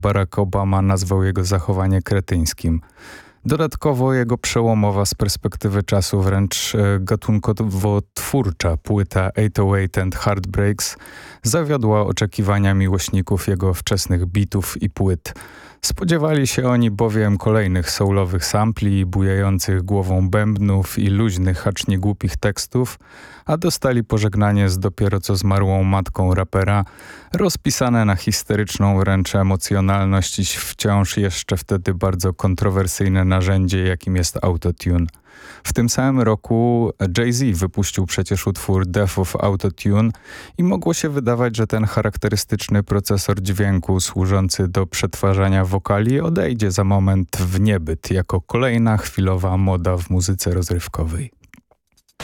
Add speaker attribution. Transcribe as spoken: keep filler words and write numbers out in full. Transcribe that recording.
Speaker 1: Barack Obama nazwał jego zachowanie kretyńskim. Dodatkowo jego przełomowa z perspektywy czasu wręcz gatunkowo-twórcza płyta eight oh eight and Heartbreaks zawiodła oczekiwania miłośników jego wczesnych bitów i płyt. Spodziewali się oni bowiem kolejnych soulowych sampli, bujających głową bębnów i luźnych, acz nie głupich tekstów, a dostali pożegnanie z dopiero co zmarłą matką rapera, rozpisane na histeryczną wręcz emocjonalność i wciąż jeszcze wtedy bardzo kontrowersyjne narzędzie, jakim jest autotune. W tym samym roku Jay-Z wypuścił przecież utwór Death of Autotune i mogło się wydawać, że ten charakterystyczny procesor dźwięku służący do przetwarzania wokali odejdzie za moment w niebyt jako kolejna chwilowa moda w muzyce rozrywkowej.